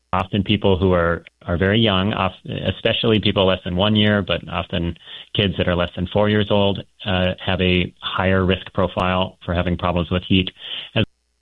Often people who are very young, especially people less than 1 year, but often kids that are less than 4 years old, have a higher risk profile for having problems with heat, as